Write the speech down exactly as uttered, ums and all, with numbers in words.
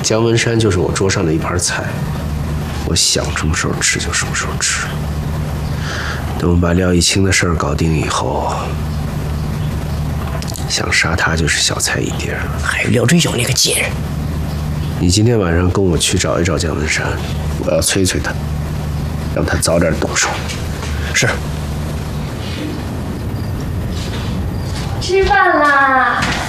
姜文山就是我桌上的一盘菜，我想什么时候吃就什么时候吃。等我把廖一清的事儿搞定以后，想杀他就是小菜一碟。 还有廖追友那个贱人， 你今天晚上跟我去找一找姜文山，我要催催他，让他早点动手。 是。 吃饭啦！